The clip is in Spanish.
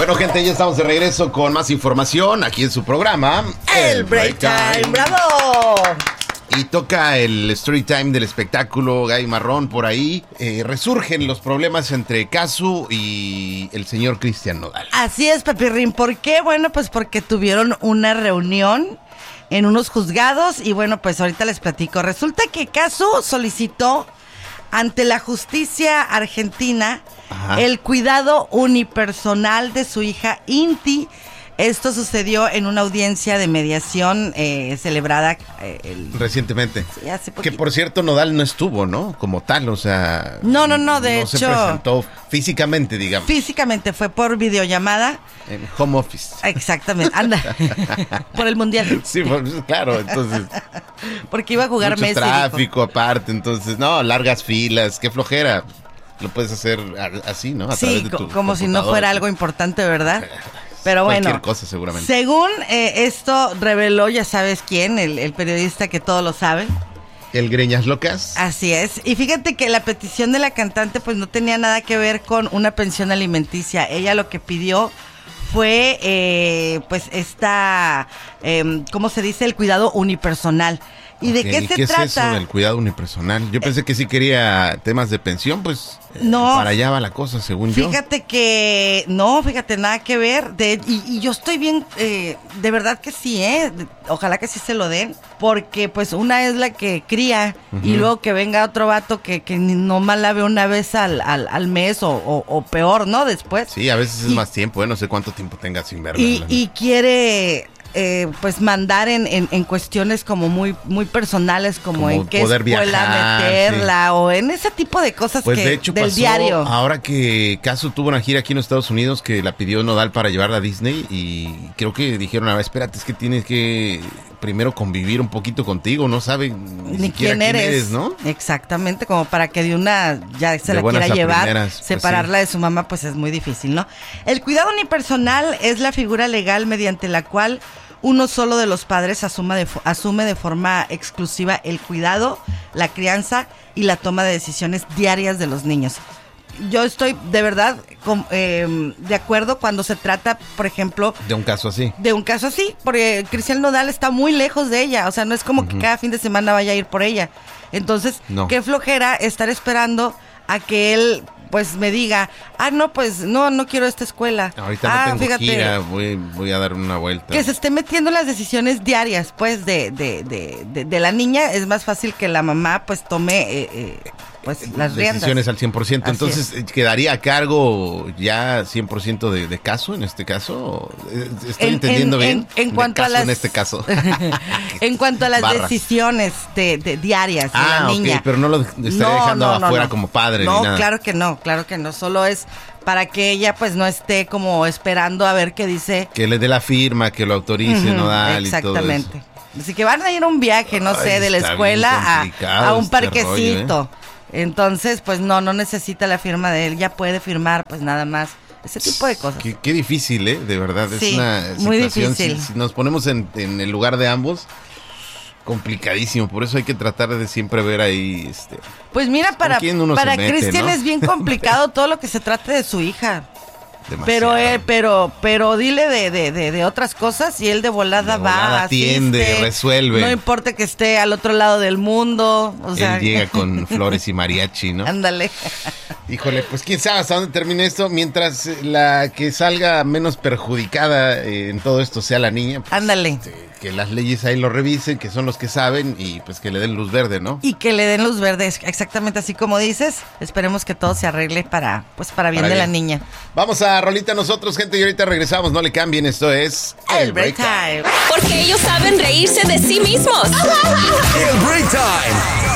Bueno, gente, ya estamos de regreso con más información aquí en su programa El Break Time. ¡Bravo! Y toca el story time del espectáculo Gaby Marrón por ahí. Resurgen los problemas entre Casu y el señor Cristian Nodal. Así es, Pepirrín. ¿Por qué? Bueno, pues porque tuvieron una reunión en unos juzgados y bueno, pues ahorita les platico. Resulta que Casu solicitó ante la justicia argentina el cuidado unipersonal de su hija Inti. Esto sucedió en una audiencia de mediación celebrada recientemente. Sí, hace que por cierto Nodal no estuvo, ¿no? Como tal, o sea... No, de hecho... No se presentó físicamente, digamos. Físicamente, fue por videollamada. En home office. Exactamente, anda. Por el mundial. Sí, claro, entonces... Porque iba a jugar mucho Messi. tráfico aparte, entonces, no, largas filas, qué flojera. Lo puedes hacer así, ¿no? A través de tu como si no fuera algo importante, ¿verdad? Pero bueno, cualquier cosa seguramente. Según esto reveló, ya sabes quién, el periodista que todo lo sabe. El Greñas Locas. Así es. Y fíjate que la petición de la cantante pues no tenía nada que ver con una pensión alimenticia. Ella lo que pidió fue pues ¿cómo se dice? El cuidado unipersonal. ¿Y de qué se trata? ¿Qué es eso del cuidado unipersonal? Yo pensé que sí quería temas de pensión, pues no, para allá va la cosa, según yo. Fíjate, nada que ver. Y yo estoy bien, de verdad que sí, ojalá que sí se lo den, porque pues una es la que cría y luego que venga otro vato que nomás la ve una vez al mes o peor, ¿no? Después. Sí, a veces es más tiempo, no sé cuánto tiempo tenga sin verla. Y quiere... pues mandar en cuestiones como muy personales, como en qué escuela viajar, meterla, sí. O en ese tipo de cosas pues de hecho del pasó, diario. Ahora que Casu tuvo una gira aquí en los Estados Unidos que la pidió Nodal para llevarla a Disney y creo que dijeron, a ver, espérate, es que tienes que primero convivir un poquito contigo, no sabe ni quién eres, ¿no? Exactamente, como para que de una ya se la quiera llevar, primeras, separarla de su mamá, pues es muy difícil, ¿no? El cuidado unipersonal es la figura legal mediante la cual uno solo de los padres asume de forma exclusiva el cuidado, la crianza y la toma de decisiones diarias de los niños. Yo estoy de verdad de acuerdo cuando se trata, por ejemplo... De un caso así, porque Cristian Nodal está muy lejos de ella, o sea, no es como que cada fin de semana vaya a ir por ella. Entonces, qué flojera estar esperando a que él... pues me diga, pues no quiero esta escuela. Ahorita no tengo gira, voy a dar una vuelta. Que se esté metiendo en las decisiones diarias, pues, de la niña. Es más fácil que la mamá, pues, tome, pues, las riendas. Decisiones al 100%. Así entonces, es. ¿Quedaría a cargo ya 100% de Casu en este caso? ¿Estoy entendiendo bien? En cuanto a las... en este caso. En cuanto a las decisiones diarias de la niña. Ok, pero no lo estaría dejando afuera como padre ni nada. Claro que no. Solo es para que ella pues no esté como esperando a ver qué dice. Que le dé la firma, que lo autorice, Nodal y todo eso. Exactamente. Así que van a ir a un viaje, no sé, de la escuela a un parquecito. Rollo, Entonces, pues no necesita la firma de él, ya puede firmar pues nada más. Ese tipo de cosas. Qué difícil, de verdad. Sí, es una muy situación, difícil. Si nos ponemos en el lugar de ambos, complicadísimo. Por eso hay que tratar de siempre ver ahí... Pues mira, para Cristian, ¿no? Es bien complicado todo lo que se trate de su hija. Demasiado. Pero dile de otras cosas y él de volada va, atiende, resuelve. No importa que esté al otro lado del mundo, o sea, él llega con flores y mariachi, ¿no? Ándale. Híjole, pues quién sabe hasta dónde termine esto, mientras la que salga menos perjudicada en todo esto sea la niña. Pues, ándale. Que las leyes ahí lo revisen, que son los que saben y pues que le den luz verde, ¿no? Y que le den luz verde, exactamente así como dices. Esperemos que todo se arregle para bien de la niña. Vamos a rolita nosotros, gente, y ahorita regresamos. No le cambien, esto es El Break Time. Porque ellos saben reírse de sí mismos. El Break Time.